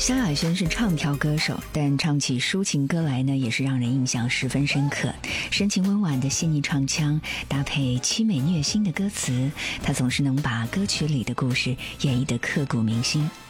萧亚轩是唱跳歌手，但唱起抒情歌来呢，也是让人印象十分深刻。深情温婉的细腻唱腔，搭配凄美虐心的歌词，他总是能把歌曲里的故事演绎得刻骨铭心。